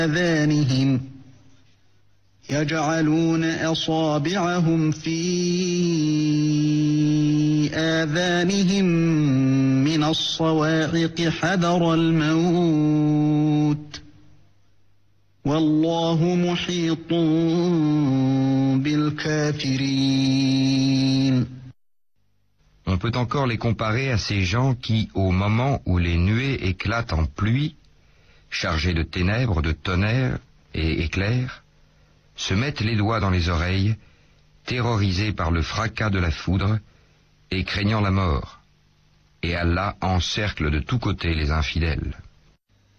آذانهم يجعلون أصابعهم في آذانهم من الصواعق حذر الموت والله محيط بالكافرين. On peut encore les comparer à ces gens qui, au moment où les nuées éclatent en pluie, chargées de ténèbres, de tonnerre et éclairs, se mettent les doigts dans les oreilles, terrorisés par le fracas de la foudre et craignant la mort. Et Allah encercle de tous côtés les infidèles.